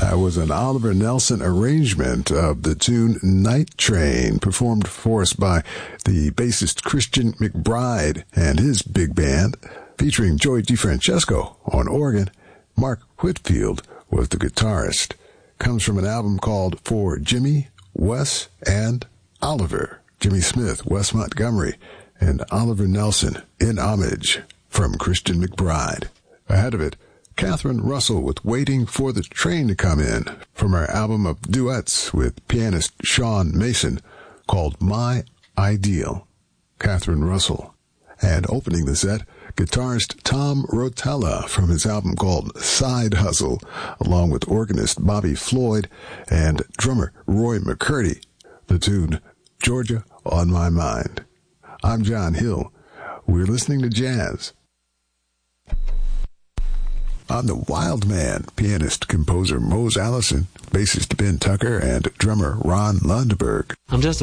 That was an Oliver Nelson arrangement of the tune Night Train, performed for us by the bassist Christian McBride and his big band, featuring Joey DeFrancesco on organ. Mark Whitfield was the guitarist. Comes from an album called For Jimmy, Wes, and Oliver. Jimmy Smith, Wes Montgomery, and Oliver Nelson in homage from Christian McBride. Ahead of it, Catherine Russell with Waiting for the Train to Come In from her album of duets with pianist Sean Mason called My Ideal. Catherine Russell. And opening the set, guitarist Tom Rotella from his album called Side Hustle, along with organist Bobby Floyd and drummer Roy McCurdy. The tune, Georgia on My Mind. I'm John Hill. We're listening to jazz. I'm the Wild Man, pianist-composer Mose Allison, bassist Ben Tucker, and drummer Ron Lundberg. I'm just